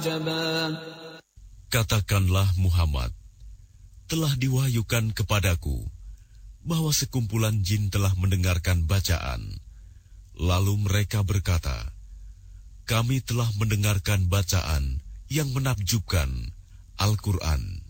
Katakanlah Muhammad, telah diwahyukan kepadaku bahwa sekumpulan jin telah mendengarkan bacaan. Lalu mereka berkata, kami telah mendengarkan bacaan yang menakjubkan, Al-Quran.